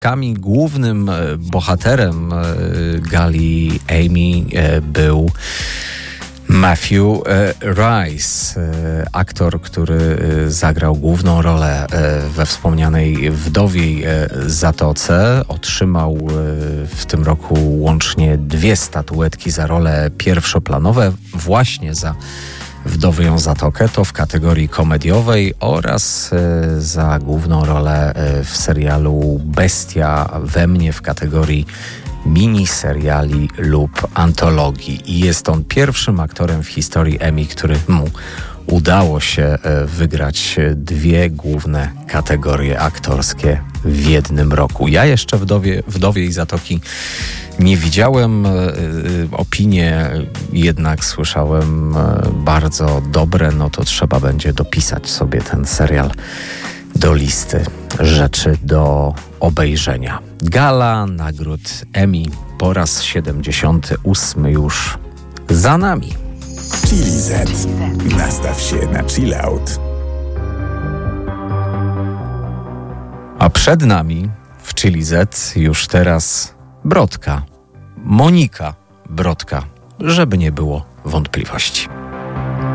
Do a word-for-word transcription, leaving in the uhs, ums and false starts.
Kami głównym bohaterem gali Emmy był Matthew Rhys, aktor, który zagrał główną rolę we wspomnianej Wdowiej Zatoce. Otrzymał w tym roku łącznie dwie statuetki za role pierwszoplanowe, właśnie za Wdowią Zatokę, to w kategorii komediowej, oraz za główną rolę w serialu Bestia we mnie w kategorii miniseriali lub antologii. I jest on pierwszym aktorem w historii Emmy, któremu udało się wygrać dwie główne kategorie aktorskie w jednym roku. Ja jeszcze Wdowie, Wdowiej Zatoki nie widziałem. Opinie jednak słyszałem bardzo dobre. No to trzeba będzie dopisać sobie ten serial do listy rzeczy do obejrzenia. Gala nagród Emmy po raz siedemdziesiąty ósmy już za nami. Chili Z. Nastaw się na chill out. A przed nami w Chili Z już teraz Brodka. Monika Brodka, żeby nie było wątpliwości.